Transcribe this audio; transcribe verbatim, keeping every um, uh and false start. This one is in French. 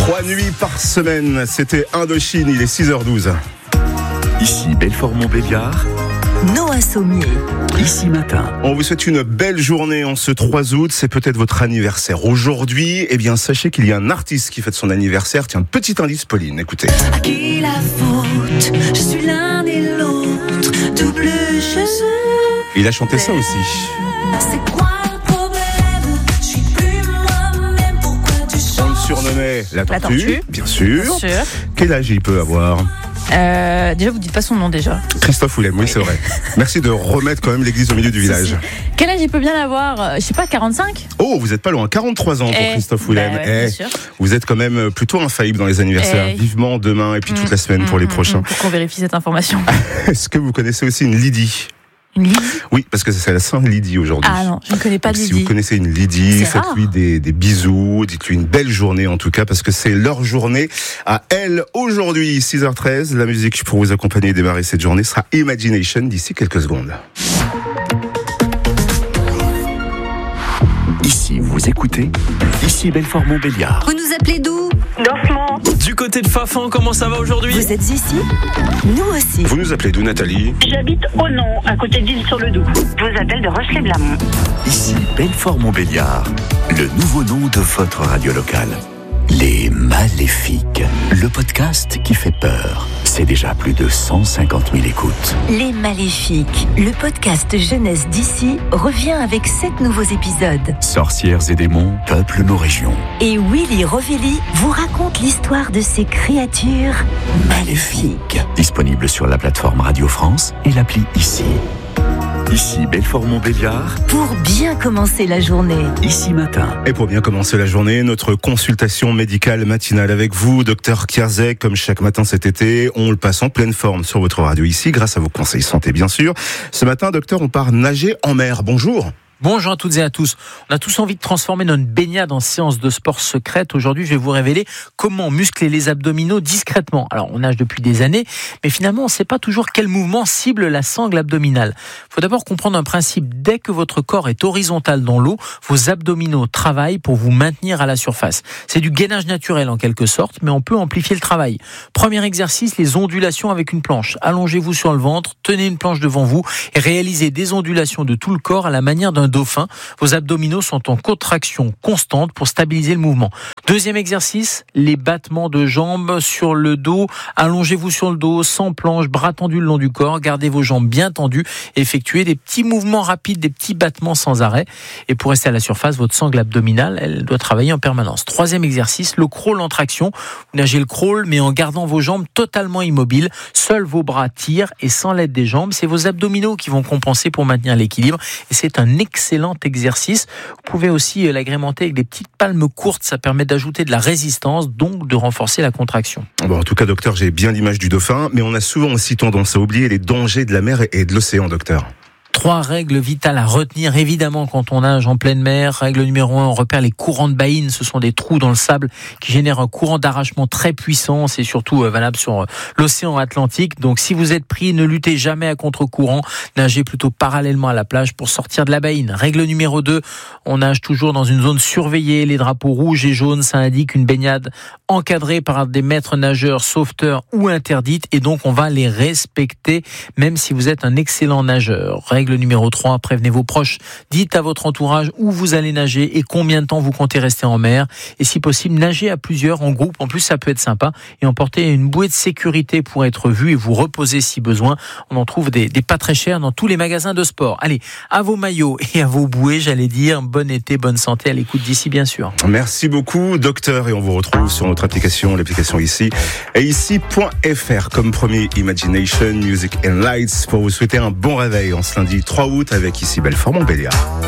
Trois nuits par semaine, c'était Indochine, il est six heures douze. Ici Belfort-Montbéliard, Noah Sommier. Ici Matin. On vous souhaite une belle journée en ce trois août, c'est peut-être votre anniversaire. Aujourd'hui, eh bien, sachez qu'il y a un artiste qui fête son anniversaire. Tiens, petit indice, Pauline, écoutez. À qui la faute? Je suis l'un et l'autre, double jeu. Il a chanté ça aussi. C'est quoi le problème? Je suis plus moi-même, pourquoi tu On le changes? surnommait la tortue, La tortue. bien sûr. Bien sûr. Quel âge il peut avoir? Euh, déjà, vous dites pas son nom déjà. Christophe Willem, oui, c'est vrai. Merci de remettre quand même l'église au milieu du village. Quel âge il peut bien avoir? Euh, Je sais pas, quarante-cinq? Oh, vous êtes pas loin, quarante-trois ans pour Eh, Christophe Willem. bah ouais, bien Eh, sûr. vous êtes quand même plutôt infaillible dans les anniversaires. Eh. Vivement demain et puis toute la semaine pour les Mmh, prochains. mmh, pour qu'on vérifie cette information. Est-ce que vous connaissez aussi une Lydie? Une Lydie? Oui, parce que c'est la Saint Lydie aujourd'hui. Ah non, je ne connais pas Donc, de si vous Lydie. connaissez une Lydie, C'est faites-lui rare. des, des bisous, dites-lui une belle journée en tout cas, parce que c'est leur journée à elle aujourd'hui, six heures treize. La musique pour vous accompagner et démarrer cette journée sera Imagination d'ici quelques secondes. Ici vous écoutez, ici Belfort-Montbéliard. Vous nous appelez d'où? Dorfement. Du côté de Fafan, comment ça va aujourd'hui? Vous êtes ici? Nous aussi. Vous nous appelez d'où, Nathalie? J'habite au Nom, à côté d'Île-sur-le-Doubs. Je vous appelle de Rochelet-Blamont. Ici Belfort-Montbéliard, le nouveau nom de votre radio locale. Les Maléfiques, le podcast qui fait peur. C'est déjà plus de cent cinquante mille écoutes. Les Maléfiques, le podcast jeunesse d'ici, revient avec sept nouveaux épisodes. Sorcières et démons peuplent nos régions. Et Willy Rovelli vous raconte l'histoire de ces créatures maléfiques. Disponible sur la plateforme Radio France et l'appli Ici. Ici Belfort-Montbéliard, Pour bien commencer la journée. Ici Matin. Et pour bien commencer la journée, notre consultation médicale matinale avec vous, docteur Kierzek, comme chaque matin cet été. On le passe en pleine forme sur votre radio ici, grâce à vos conseils santé bien sûr. Ce matin, docteur, on part nager en mer. Bonjour. Bonjour à toutes et à tous. On a tous envie de transformer notre baignade en séance de sport secrète. Aujourd'hui, je vais vous révéler comment muscler les abdominaux discrètement. Alors, on nage depuis des années, mais finalement, on ne sait pas toujours quel mouvement cible la sangle abdominale. Il faut d'abord comprendre un principe. Dès que votre corps est horizontal dans l'eau, vos abdominaux travaillent pour vous maintenir à la surface. C'est du gainage naturel en quelque sorte, mais on peut amplifier le travail. Premier exercice, les ondulations avec une planche. Allongez-vous sur le ventre, tenez une planche devant vous et réalisez des ondulations de tout le corps à la manière d'un dauphin. Vos abdominaux sont en contraction constante pour stabiliser le mouvement. Deuxième exercice, les battements de jambes sur le dos. Allongez-vous sur le dos, sans planche, bras tendus le long du corps. Gardez vos jambes bien tendues. Effectuez des petits mouvements rapides, des petits battements sans arrêt. Et pour rester à la surface, votre sangle abdominale, elle doit travailler en permanence. Troisième exercice, le crawl en traction. Vous nagez le crawl, mais en gardant vos jambes totalement immobiles. Seuls vos bras tirent et sans l'aide des jambes. C'est vos abdominaux qui vont compenser pour maintenir l'équilibre. Et c'est un excellent exercice. Vous pouvez aussi l'agrémenter avec des petites palmes courtes. Ça permet d'ajouter de la résistance, donc de renforcer la contraction. Bon, en tout cas, docteur, j'ai bien l'image du dauphin, mais on a souvent aussi tendance à oublier les dangers de la mer et de l'océan, docteur. Trois règles vitales à retenir, évidemment, quand on nage en pleine mer. Règle numéro un, on repère les courants de baïne. Ce sont des trous dans le sable qui génèrent un courant d'arrachement très puissant. C'est surtout valable sur l'océan Atlantique. Donc, si vous êtes pris, ne luttez jamais à contre-courant. Nagez plutôt parallèlement à la plage pour sortir de la baïne. Règle numéro deux, on nage toujours dans une zone surveillée. Les drapeaux rouges et jaunes, ça indique une baignade encadrée par des maîtres nageurs, sauveteurs ou interdite. Et donc, on va les respecter, même si vous êtes un excellent nageur. Règle numéro trois, prévenez vos proches. Dites à votre entourage où vous allez nager et combien de temps vous comptez rester en mer. Et si possible, nagez à plusieurs, en groupe. En plus, ça peut être sympa. Et emportez une bouée de sécurité pour être vu et vous reposer si besoin. On en trouve des, des pas très chers dans tous les magasins de sport. Allez, à vos maillots et à vos bouées, j'allais dire, bon été, bonne santé à l'écoute d'ici, bien sûr. Merci beaucoup, docteur, et on vous retrouve sur notre application, l'application ici, et ici point f r, comme promis, Imagination, Music and Lights, pour vous souhaiter un bon réveil en ce lundi trois août avec ici Belfort-Montbéliard.